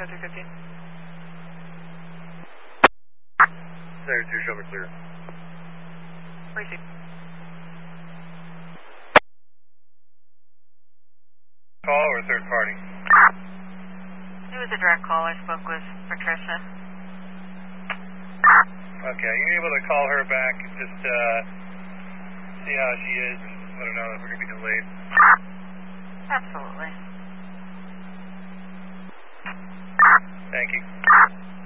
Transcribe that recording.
315. There, 2, show me clear. Receive. Call or third party? It was a direct call. I spoke with Patricia. Okay, you're able to call her back and just see how she is and let her know that we're going to be delayed? Absolutely. Thank you.